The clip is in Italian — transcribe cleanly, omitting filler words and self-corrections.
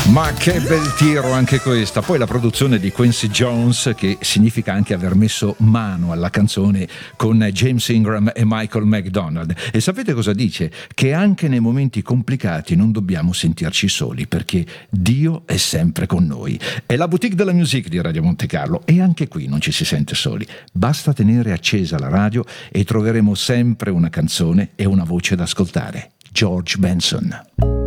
Ma che bel tiro anche questa. Poi la produzione di Quincy Jones, che significa anche aver messo mano alla canzone con James Ingram e Michael McDonald. E sapete cosa dice? Che anche nei momenti complicati non dobbiamo sentirci soli, perché Dio è sempre con noi. È la boutique della music di Radio Monte Carlo e anche qui non ci si sente soli. Basta tenere accesa la radio e troveremo sempre una canzone e una voce da ascoltare. George Benson.